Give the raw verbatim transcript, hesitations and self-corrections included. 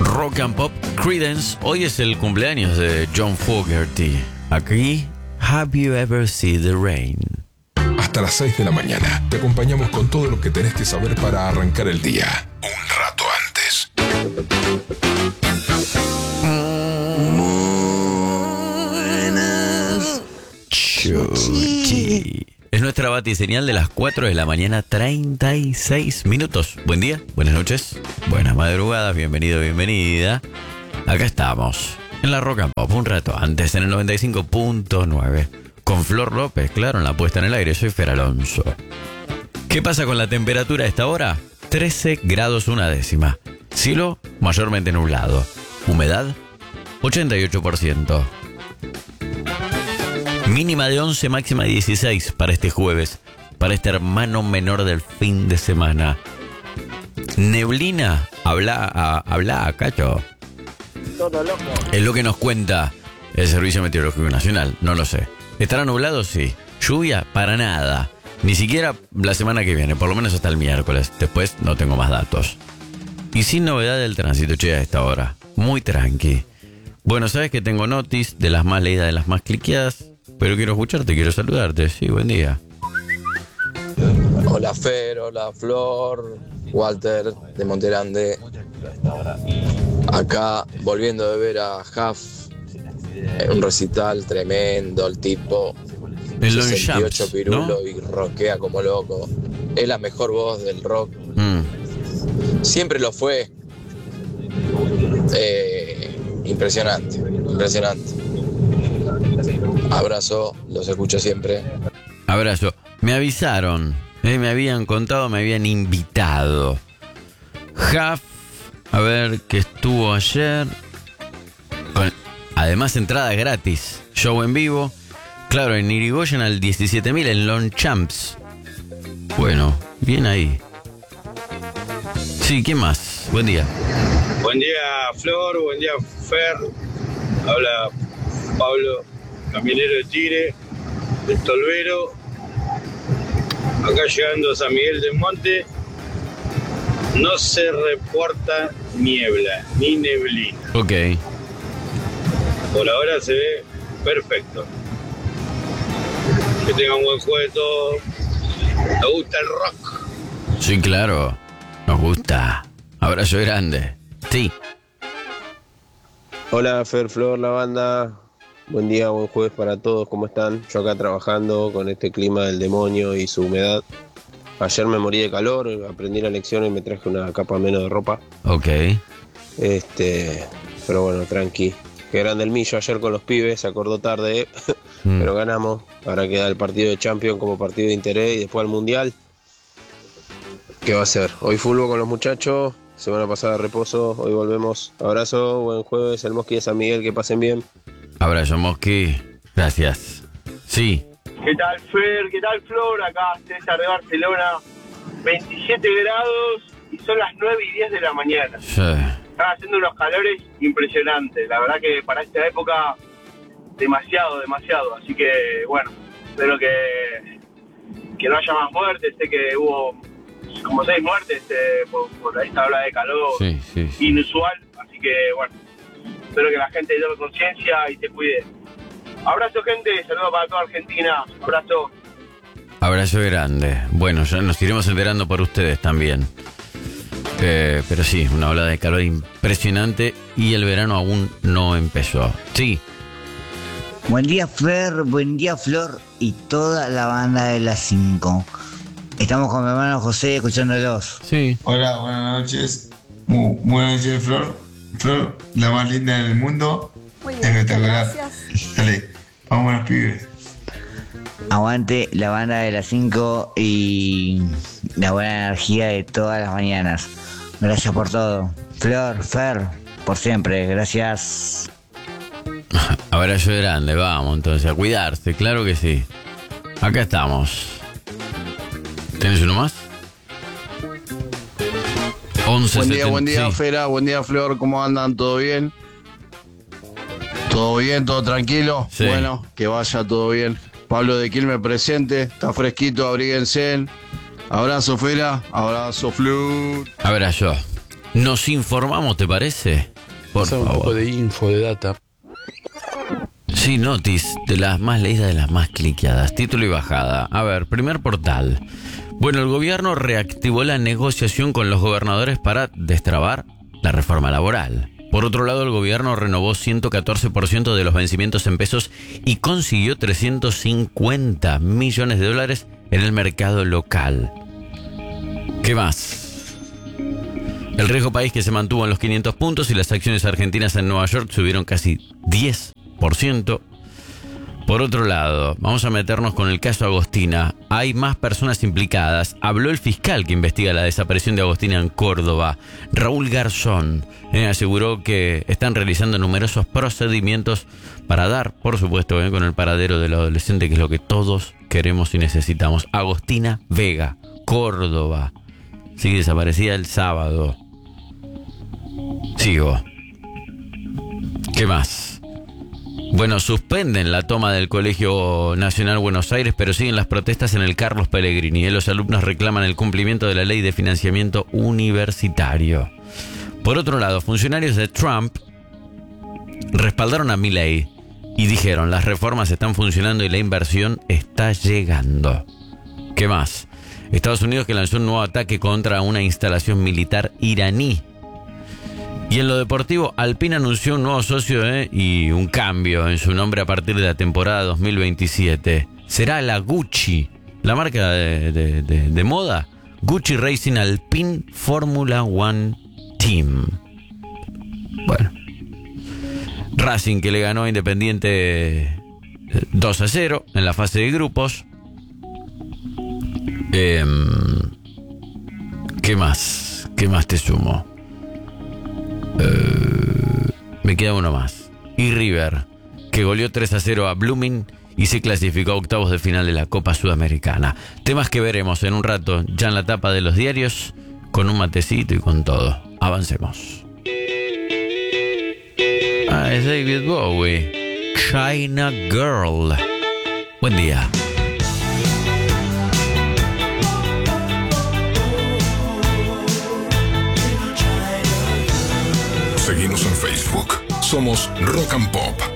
Rock and Pop Creedence. Hoy es el cumpleaños de John Fogerty. Aquí, Have You Ever Seen the Rain? Hasta las seis de la mañana te acompañamos con todo lo que tenés que saber para arrancar el día. Un rato antes. Buenas. Chuchi. Es nuestra batiseñal de las cuatro de la mañana, treinta y seis minutos. Buen día, buenas noches, buenas madrugadas, bienvenido, bienvenida. Acá estamos, en la Rock and Pop, un rato antes, en el noventa y cinco punto nueve. Con Flor López, claro, en la puesta en el aire, soy Fer Alonso. ¿Qué pasa con la temperatura a esta hora? trece grados una décima. Cielo mayormente nublado. Humedad, ochenta y ocho por ciento. Mínima de once, máxima de dieciséis para este jueves, para este hermano menor del fin de semana. Neblina, habla, a, habla, Cacho. Todo loco. Es lo que nos cuenta el Servicio Meteorológico Nacional, no lo sé. ¿Estará nublado? Sí. ¿Lluvia? Para nada. Ni siquiera la semana que viene, por lo menos hasta el miércoles. Después no tengo más datos. Y sin novedad del tránsito, che, a esta hora. Muy tranqui. Bueno, sabes que tengo notis de las más leídas, de las más cliqueadas. Pero quiero escucharte, quiero saludarte. Sí, buen día. Hola Fer, hola Flor, Walter de Monterande. Acá volviendo de ver a Huff, un recital tremendo, el tipo El sesenta y ocho Longchamps, pirulo, ¿no? y rockea como loco. Es la mejor voz del rock. Mm. Siempre lo fue. Eh, impresionante, impresionante. Abrazo, los escucho siempre. Abrazo. Me avisaron, eh, me habían contado, me habían invitado. Huff, a ver, que estuvo ayer. Con, además, entrada gratis. Show en vivo. Claro, en Irigoyen al diecisiete mil, en Longchamps. Bueno, bien ahí. Sí, ¿quién más? Buen día. Buen día, Flor. Buen día, Fer. Habla Pablo, camionero de Tigre, de Tolvero. Acá llegando a San Miguel del Monte. No se reporta niebla, ni neblina. Ok. Por ahora se ve perfecto. Que tengan un buen jueves todos. ¿Te gusta el rock? Sí, claro. Nos gusta. Abrazo grande. Sí. Hola Fer, Flor, la banda. Buen día, buen jueves para todos. ¿Cómo están? Yo acá trabajando con este clima del demonio y su humedad. Ayer me morí de calor, aprendí la lección y me traje una capa menos de ropa. Ok. Este, pero bueno, tranqui. Qué grande el Millo ayer con los pibes, se acordó tarde, ¿eh? Mm. Pero ganamos. Ahora queda el partido de Champions como partido de interés y después al Mundial. ¿Qué va a ser? Hoy fútbol con los muchachos, semana pasada reposo, hoy volvemos. Abrazo, buen jueves, el Mosqui de San Miguel, que pasen bien. Abrazo, Mosqui. Gracias. Sí. ¿Qué tal, Fer? ¿Qué tal, Flor? Acá, César de Barcelona. veintisiete grados y son las nueve y diez de la mañana. Sí. Están haciendo unos calores impresionantes. La verdad que para esta época, demasiado, demasiado. Así que, bueno, espero que, que no haya más muertes. Sé que hubo como seis muertes eh, por, por esta ola de calor Sí, sí, sí. inusual. Así que, bueno, espero que la gente tome conciencia y se cuide. Abrazo, gente. Saludos para toda Argentina. Abrazo. Abrazo grande. Bueno, ya nos iremos enterando por ustedes también. Eh, pero sí, una ola de calor impresionante y el verano aún no empezó. Sí. Buen día, Fer, buen día, Flor y toda la banda de las cinco. Estamos con mi hermano José escuchándolos. Sí. Hola, buenas noches. Muy, buenas noches, Flor. Flor, la más linda del mundo. Muy bien, Espectacular. gracias. Dale, vamos a los pibes. Aguante la banda de las cinco y la buena energía de todas las mañanas. Gracias por todo. Flor, Fer, por siempre. Gracias. Abrazo grande, vamos entonces a cuidarse, claro que sí. Acá estamos. ¿Tienes uno más? once Buen día, buen día, sí. Fera, buen día, Flor, ¿cómo andan? ¿Todo bien? ¿Todo bien? ¿Todo tranquilo? Sí. Bueno, que vaya todo bien. Pablo de Quilmes presente, está fresquito, abríguense. Abrazo, Fera, abrazo, Flor. Abrazo. Nos informamos, ¿te parece? Por Pasa un favor. poco de info, de data. Sí, notice, de las más leídas, de las más cliqueadas. Título y bajada. A ver, primer portal. Bueno, el gobierno reactivó la negociación con los gobernadores para destrabar la reforma laboral. Por otro lado, el gobierno renovó ciento catorce por ciento de los vencimientos en pesos y consiguió trescientos cincuenta millones de dólares en el mercado local. ¿Qué más? El riesgo país que se mantuvo en los quinientos puntos y las acciones argentinas en Nueva York subieron casi diez por ciento. Por otro lado, vamos a meternos con el caso Agostina. Hay más personas implicadas. Habló el fiscal que investiga la desaparición de Agostina en Córdoba, Raúl Garzón. Eh, aseguró que están realizando numerosos procedimientos para dar, por supuesto, eh, con el paradero del adolescente, que es lo que todos queremos y necesitamos. Agostina Vega, Córdoba. Sigue desaparecida el sábado. Sigo. ¿Qué más? Bueno, suspenden la toma del Colegio Nacional Buenos Aires, pero siguen las protestas en el Carlos Pellegrini. Los alumnos reclaman el cumplimiento de la ley de financiamiento universitario. Por otro lado, funcionarios de Trump respaldaron a Milei y dijeron: las reformas están funcionando y la inversión está llegando. ¿Qué más? Estados Unidos, que lanzó un nuevo ataque contra una instalación militar iraní. Y en lo deportivo, Alpine anunció un nuevo socio eh, y un cambio en su nombre a partir de la temporada dos mil veintisiete. Será la Gucci, la marca de, de, de, de moda. Gucci Racing Alpine Formula One Team. Bueno. Racing, que le ganó a Independiente dos a cero en la fase de grupos. Eh, ¿Qué más? ¿Qué más te sumo? Uh, me queda uno más. Y River, que goleó tres a cero a Blooming y se clasificó a octavos de final de la Copa Sudamericana. Temas que veremos en un rato ya en la tapa de los diarios, con un matecito y con todo. Avancemos. Ah, es David Bowie, China Girl. Buen día. Seguimos en Facebook. Somos Rock and Pop.